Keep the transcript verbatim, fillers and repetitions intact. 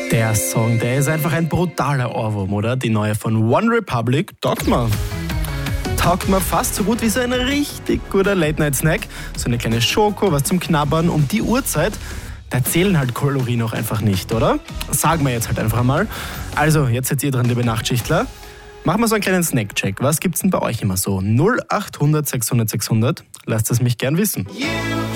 Der Song, der ist einfach ein brutaler Ohrwurm, oder? Die neue von One Republic, taugt mir. Taugt mir fast so gut wie so ein richtig guter Late-Night-Snack. So eine kleine Schoko, was zum Knabbern. Um die Uhrzeit, da zählen halt Kalorien auch einfach nicht, oder? Sagen wir jetzt halt einfach mal. Also, jetzt seid ihr dran, liebe Nachtschichtler. Machen wir so einen kleinen Snack-Check. Was gibt's denn bei euch immer so? null acht hundert sechshundert sechshundert. Lasst es mich gern wissen.